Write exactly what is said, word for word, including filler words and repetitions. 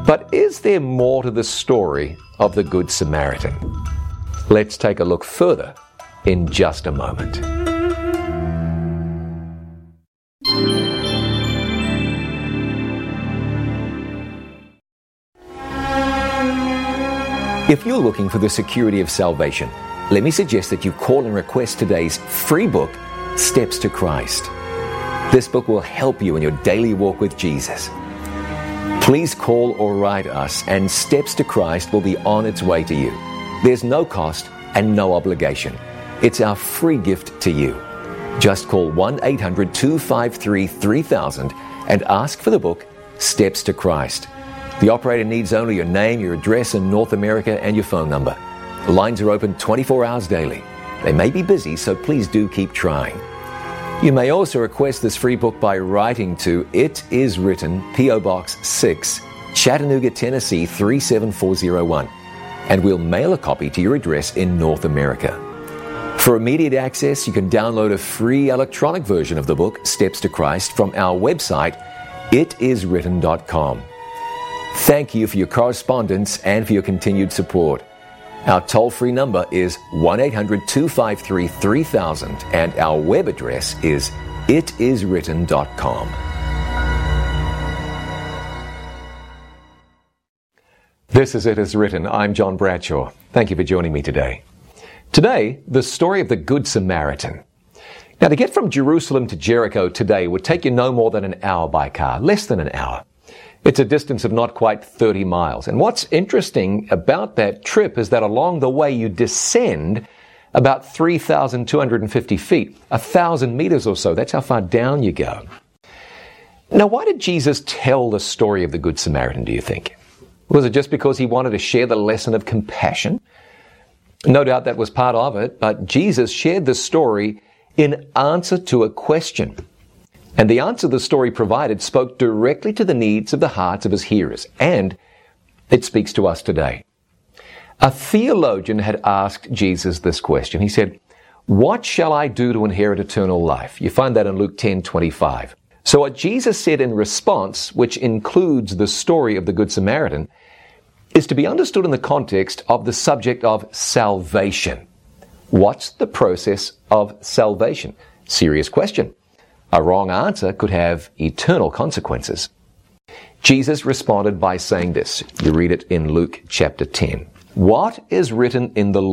But is there more to the story of the Good Samaritan? Let's take a look further in just a moment. If you're looking for the security of salvation, let me suggest that you call and request today's free book, Steps to Christ. This book will help you in your daily walk with Jesus. Please call or write us, and Steps to Christ will be on its way to you. There's no cost and no obligation. It's our free gift to you. Just call one eight hundred two five three three thousand and ask for the book, Steps to Christ. The operator needs only your name, your address in North America, and your phone number. The lines are open twenty-four hours daily. They may be busy, so please do keep trying. You may also request this free book by writing to It Is Written, P O Box six, Chattanooga, Tennessee three seven four zero one, and we'll mail a copy to your address in North America. For immediate access, you can download a free electronic version of the book, Steps to Christ, from our website, it is written dot com. Thank you for your correspondence and for your continued support. Our toll-free number is one eight hundred two five three three thousand, and our web address is it is written dot com. This is It Is Written. I'm John Bradshaw. Thank you for joining me today. Today, the story of the Good Samaritan. Now, to get from Jerusalem to Jericho today would take you no more than an hour by car, less than an hour. It's a distance of not quite thirty miles. And what's interesting about that trip is that along the way you descend about three thousand two hundred fifty feet, one thousand meters or so. That's how far down you go. Now, why did Jesus tell the story of the Good Samaritan, do you think? Was it just because he wanted to share the lesson of compassion? No doubt that was part of it, but Jesus shared the story in answer to a question. And the answer the story provided spoke directly to the needs of the hearts of his hearers, and it speaks to us today. A theologian had asked Jesus this question. He said, "What shall I do to inherit eternal life?" You find that in Luke ten twenty-five. So what Jesus said in response, which includes the story of the Good Samaritan, is to be understood in the context of the subject of salvation. What's the process of salvation? Serious question. A wrong answer could have eternal consequences. Jesus responded by saying this. You read it in Luke chapter ten. What is written in the